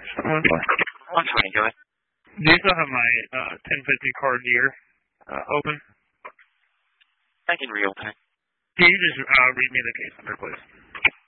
120, go ahead. Do you still have my 1050 card year open? I can reopen it. Can you just read me the case number, please?